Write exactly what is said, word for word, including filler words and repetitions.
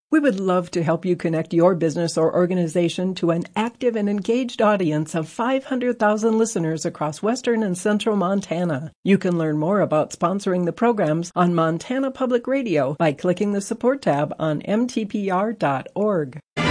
We would love to help you connect your business or organization to an active and engaged audience of five hundred thousand listeners across western and central Montana. You can learn more about sponsoring the programs on Montana Public Radio by clicking the support tab on m t p r dot org.